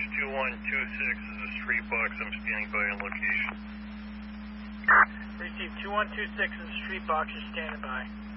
2126 is a street box. I'm standing by on location. Received 2126 is a street box. You're standing by.